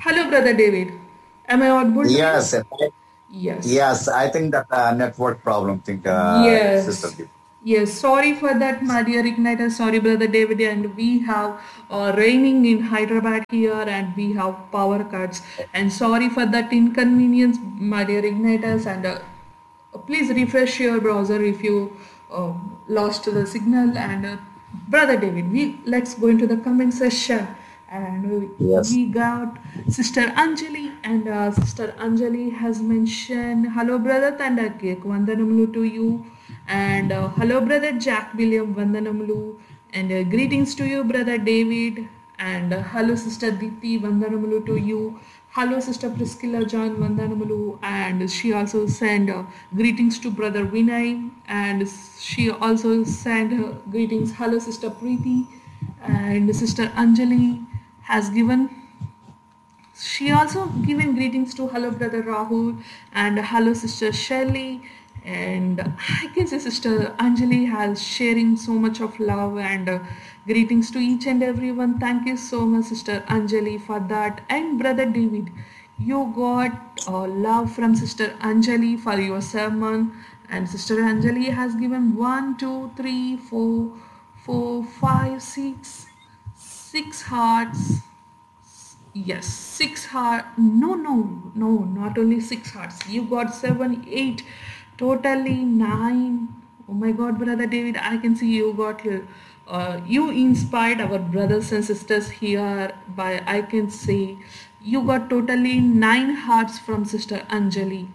Hello, Brother David. Am I audible to you? Yes, Yes. yes. I think that network problem. Think, Sister Yes. Deep. Yes. Sorry for that, my dear Igniter. Sorry, Brother David. And we have raining in Hyderabad here and we have power cuts. And sorry for that inconvenience, my dear Igniters. And please refresh your browser if you lost the signal. And Brother David, we let's go into the comment session. And Yes. we got Sister Anjali, and Sister Anjali has mentioned, "Hello, brother Tandakek, Vandanamulu to you." And hello, brother Jack William, Vandanamulu. And greetings to you, brother David. And hello, Sister Diti, Vandanamulu to you. Hello, Sister Priscilla John Vandanamulu. And she also sent greetings to brother Vinay. And she also sent greetings. Hello, Sister Preeti. And Sister Anjali has given, she also given greetings to hello brother Rahul and hello sister Shelley. And I can say Sister Anjali has sharing so much of love and greetings to each and everyone. Thank you so much, Sister Anjali, for that. And Brother David, you got love from Sister Anjali for your sermon. And Sister Anjali has given one, two, three, four, four, five, six hearts. Yes, six heart. No, no, no, not only six hearts. You got seven, eight, totally nine. Oh my God, brother David, I can see you got your. You inspired our brothers and sisters here by, I can say, you got totally nine hearts from Sister Anjali.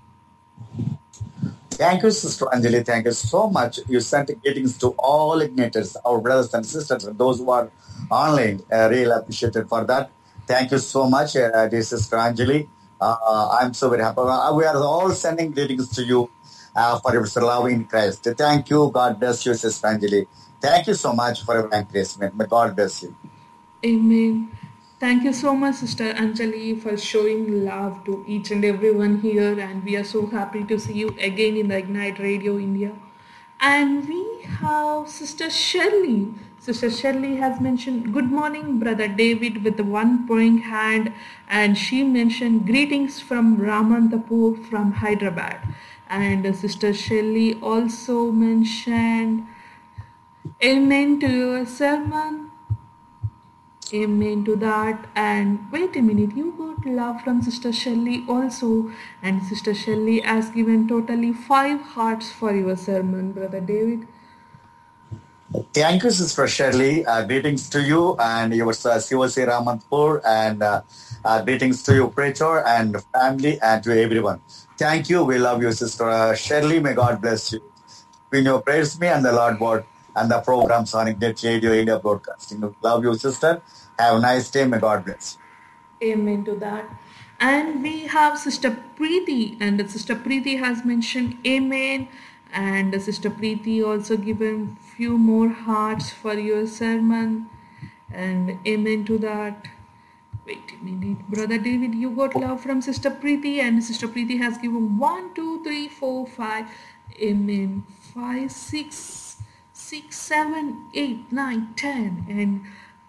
Thank you, Sister Anjali. Thank you so much. You sent greetings to all igniters, our brothers and sisters, and those who are online. Really appreciated for that. Thank you so much, dear Sister Anjali. I'm so very happy. We are all sending greetings to you for your love in Christ. Thank you. God bless you, Sister Anjali. Thank you so much for your encouragement. May God bless you. Amen. Thank you so much, Sister Anjali, for showing love to each and everyone here. And we are so happy to see you again in the Ignite Radio India. And we have Sister Shirley. Sister Shirley has mentioned, "Good morning, Brother David," with the one pointing hand. And she mentioned, "Greetings from Ramantapur from Hyderabad." And Sister Shirley also mentioned, "Amen to your sermon." Amen to that. And wait a minute, you got love from Sister Shelley also. And Sister Shelley has given totally five hearts for your sermon, Brother David. Thank you, Sister Shirley. Greetings to you and your COC Ramantpur, and greetings to you, preacher and family, and to everyone. Thank you. We love you, Sister Shirley. May God bless you. We know praise me and the Lord word and the programs on Ignite Radio India Broadcasting. Love you, sister. Have a nice day. May God bless. Amen to that. And we have Sister Preeti, and Sister Preeti has mentioned Amen. And Sister Preeti also given few more hearts for your sermon. And Amen to that. Wait a minute, Brother David, you got love from Sister Preeti, and Sister Preeti has given one, two, three, four, five, amen, five, six, seven, eight, nine, 10, and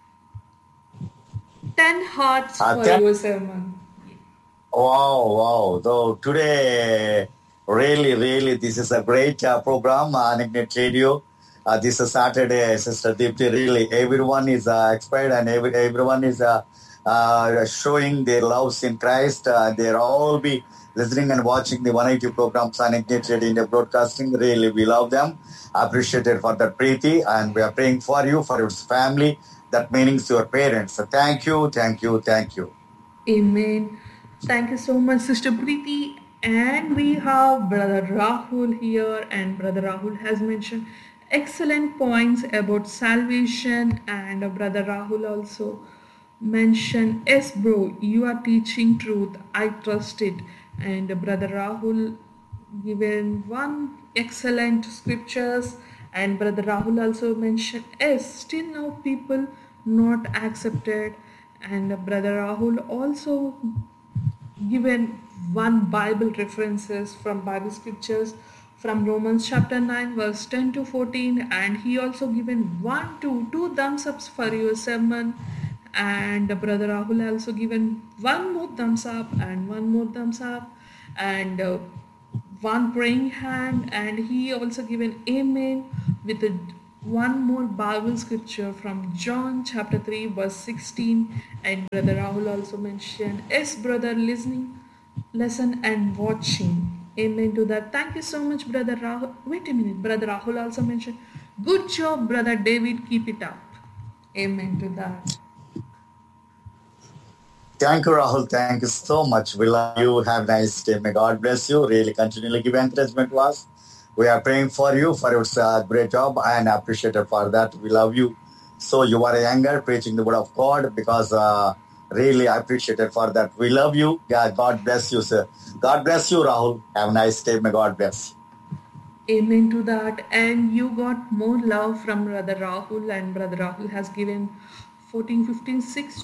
10 hearts for Thank your sermon. Wow, wow. So today, really, this is a great program on Ignite Radio. This is Saturday, Sister Deepti. Really, everyone is expired and everyone is showing their loves in Christ. They're all be listening and watching the 180 programs on Ignite Radio India Broadcasting. Really, we love them. Appreciated for that, Preeti. And we are praying for you, for your family. That means your parents. So thank you, thank you, thank you. Amen. Thank you so much, Sister Preeti. And we have Brother Rahul here, and Brother Rahul has mentioned excellent points about salvation. And Brother Rahul also mentioned, "Yes, bro, you are teaching truth. I trust it." And Brother Rahul given one excellent scriptures. And Brother Rahul also mentioned, "Yes, still now people not accepted." And Brother Rahul also given one Bible references from Bible scriptures from Romans chapter 9 verse 10 to 14. And he also given one two thumbs ups for your sermon. and Brother Rahul also given one more thumbs up and one more thumbs up, and one praying hand, and he also given amen with one more Bible scripture from John chapter 3 verse 16, and Brother Rahul also mentioned, yes brother, listening, listen and watching. Amen to that. Thank you so much, Brother Rahul. Wait a minute. Brother Rahul also mentioned, good job, Brother David. Keep it up. Amen to that. Thank you, Rahul. Thank you so much. We love you. Have a nice day. May God bless you. Really continually give encouragement to us. We are praying for you for your great job and appreciated for that. We love you. So you are a younger preaching the word of God because really appreciated for that. We love you. God bless you, sir. God bless you, Rahul. Have a nice day. May God bless you. Amen to that. And you got more love from Brother Rahul, and Brother Rahul has given 14, 15,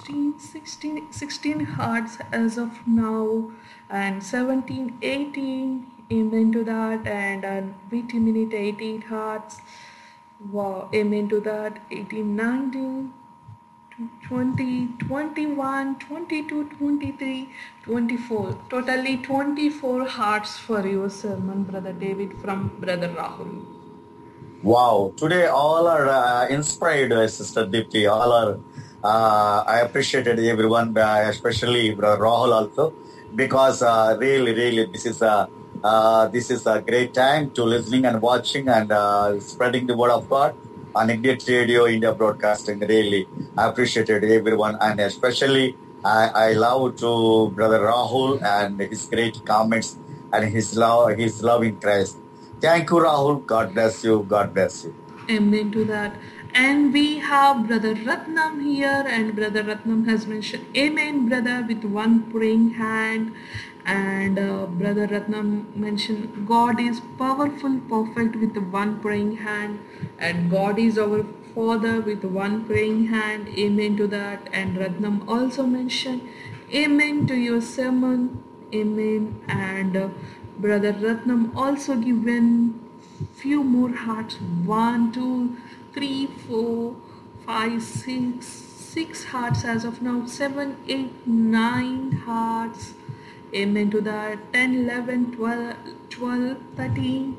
16 hearts as of now, and 17, 18. Amen to that. And wait a minute, 18 hearts. Wow, amen to that. 18, 19, 20, 21, 22, 23, 24. Totally 24 hearts for your sermon, Brother David, from Brother Rahul. Wow, today all are inspired, Sister Dipti. All are, I appreciated everyone, especially Brother Rahul also, because really, this is a great time to listening and watching and spreading the word of God on Ignite Radio India Broadcasting. Really, I appreciated everyone, and especially I love to Brother Rahul and his great comments and his love in Christ. Thank you, Rahul. God bless you. God bless you. Amen to that. And we have Brother Ratnam here, and Brother Ratnam has mentioned amen, brother, with one praying hand. And Brother Ratnam mentioned God is powerful, perfect with one praying hand, and God is our Father with one praying hand. Amen to that. And Ratnam also mentioned amen to your sermon. Amen. And Brother Ratnam also given few more hearts. 1, 2, 3, 4, 5, 6, 6 hearts as of now. 7, 8, 9 hearts. Amen to that. 10, 11, 12, 12, 13,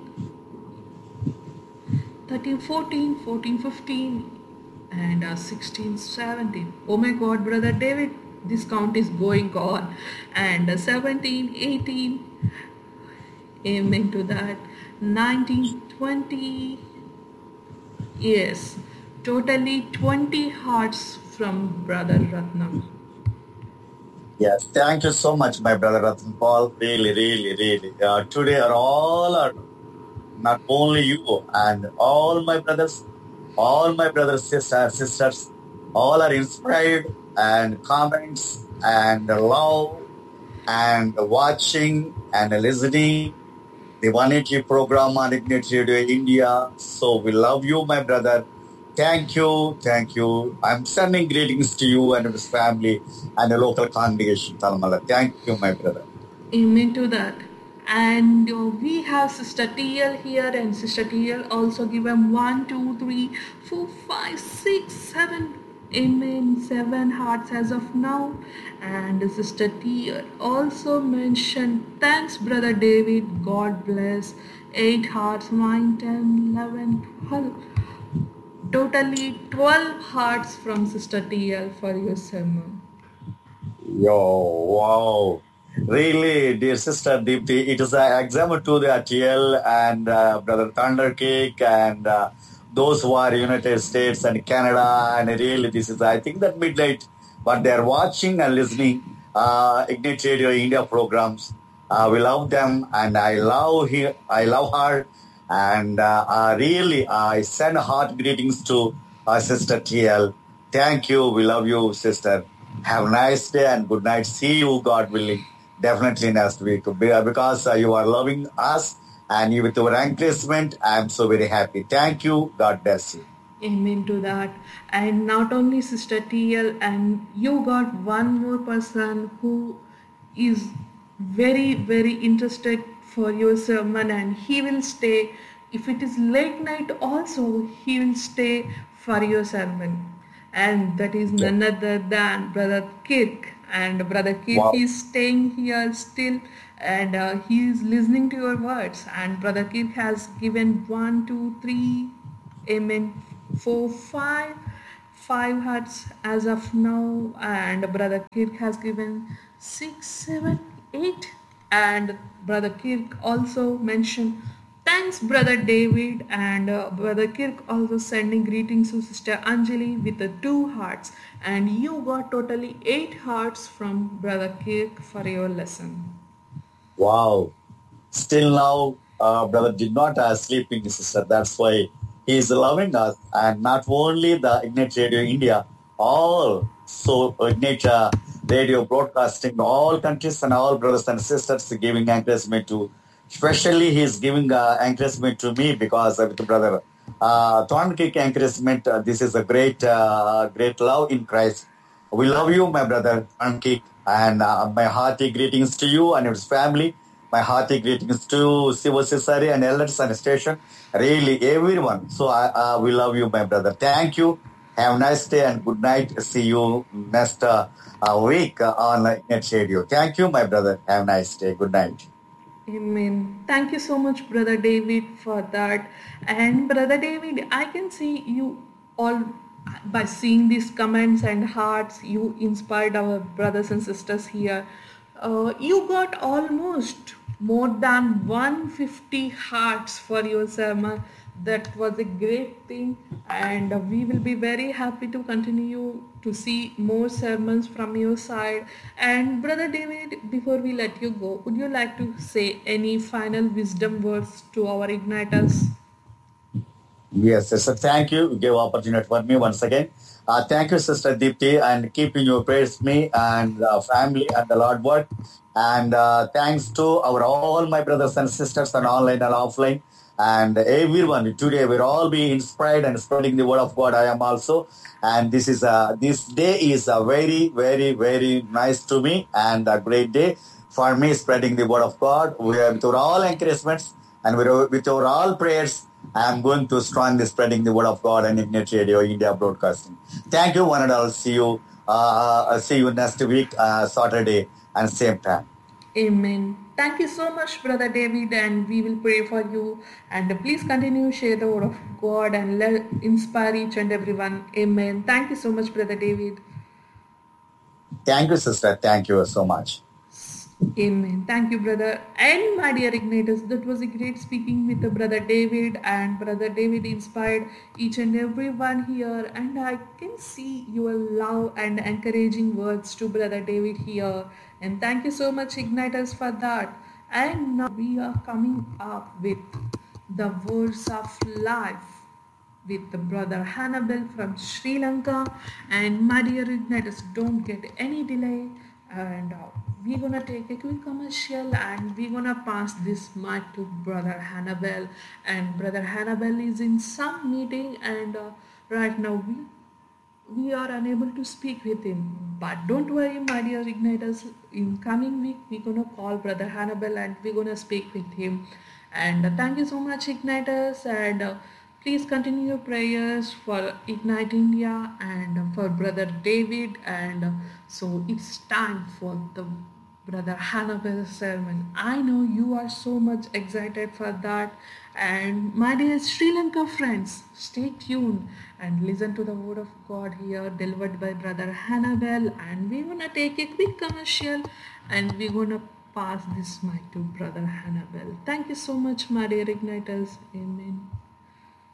13, 14, 14, 15, and 16, 17. Oh my God, Brother David, this count is going on. And 17, 18. Amen to that. 19, 20. Yes, totally 20 hearts from Brother Ratnam. Yes, thank you so much, my brother Ratan Paul. Really. Today are not only you and all my brothers, sisters, all are inspired and comments and love and watching and listening the 180 program on Ignite Radio India. So we love you, my brother. Thank you. I'm sending greetings to you and his family and the local congregation, Talmala. Thank you, my brother. Amen to that. And we have Sister TL here, and Sister TL also given 1, 2, 3, 4, 5, 6, 7. Amen. 7 hearts as of now. And Sister TL also mentioned, thanks, Brother David. God bless. 8 hearts, 9, 10, 11, 12. Totally 12 hearts from Sister TL for your sermon. Yo, wow. Really, dear Sister Deepti, it is an example to the TL and Brother Thunder Cake and those who are United States and Canada. And really, this is, I think, that midnight, but they are watching and listening Ignite Radio India programs. We love them, and I love her. And really, I send heart greetings to Sister TL. Thank you. We love you, sister. Have a nice day and good night. See you, God willing, definitely next week. Because you are loving us and you with your encouragement, I am so very happy. Thank you. God bless you. Amen to that. And not only Sister TL, and you got one more person who is very, very interested for your sermon, and he will stay. If it is late night also, he will stay for your sermon. and that is Yeah. none other than Brother Kirk. And Brother Kirk Wow. is staying here still, and he is listening to your words. And Brother Kirk has given one, two, three, amen, four, five hearts as of now, and Brother Kirk has given six, seven, eight, and Brother Kirk also mentioned thanks, Brother David, and Brother Kirk also sending greetings to Sister Anjali with the two hearts, and you got totally eight hearts from Brother Kirk for your lesson. Wow. Still now, brother did not sleeping, sister. That's why he is loving us. And not only the Ignite Radio India, all so Ignite Radio broadcasting, all countries and all brothers and sisters giving encouragement to. Especially, he is giving encouragement to me because of the brother. Thornkick encouragement. This is a great love in Christ. We love you, my brother Thornkick, and my hearty greetings to you and your family. My hearty greetings to Sivo Cesare and elders and station. Really, everyone. So we love you, my brother. Thank you. Have a nice day and good night. See you next week on Net Radio. Thank you, my brother. Have a nice day. Good night. Amen. Thank you so much, Brother David, for that. And Brother David, I can see you all by seeing these comments and hearts, you inspired our brothers and sisters here. You got almost more than 150 hearts for your sermon. That was a great thing, and we will be very happy to continue to see more sermons from your side. And Brother David, before we let you go, would you like to say any final wisdom words to our igniters? Yes, sister. Thank you. You gave opportunity for me once again. Thank you, Sister Deepti, and keeping your prayers me and family and the Lord work. And thanks to our all my brothers and sisters on online and offline and everyone. Today we'll all be inspired and spreading the word of God. I am also, and this day is a very nice to me and a great day for me spreading the word of God. We are with our all encouragements and with our all prayers. I am going to strongly spreading the word of God and Ignite Radio India broadcasting. Thank you, one and all. See you next week, Saturday, and same time. Amen. Thank you so much, Brother David, and we will pray for you. And please continue share the word of God and let inspire each and everyone. Amen. Thank you so much, Brother David. Thank you, sister. Thank you so much. Amen. Thank you, brother. And my dear Ignators, that was a great speaking with the brother David, and brother David inspired each and every one here, and I can see your love and encouraging words to brother David here. And thank you so much, Igniters, for that. And now we are coming up with the words of life with the brother Hannibal from Sri Lanka. And my dear Igniters, don't get any delay, and we're gonna take a quick commercial and we're gonna pass this mic to brother Hannibal. And brother Hannibal is in some meeting, and right now we are unable to speak with him. But don't worry, my dear Igniters, in coming week we're gonna call brother Hannibal and we're gonna speak with him. And thank you so much, Igniters, and please continue your prayers for Ignite India and for brother David. And so it's time for the brother Hannabal's sermon. I know you are so much excited for that. And my dear Sri Lanka friends, stay tuned and listen to the word of God here delivered by brother Hannibal. And we're gonna take a quick commercial and we're gonna pass this mic to brother Hannibal. Thank you so much, my dear Igniters. Amen.